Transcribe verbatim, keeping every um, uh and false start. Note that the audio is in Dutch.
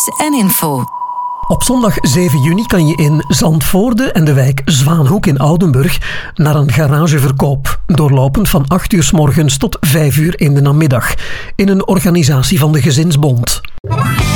Nieuws en info. Op zondag zeven juni kan je in Zandvoorde en de wijk Zwaanhoek in Oudenburg naar een garageverkoop, doorlopend van acht uur 's morgens tot vijf uur in de namiddag, in een organisatie van de Gezinsbond.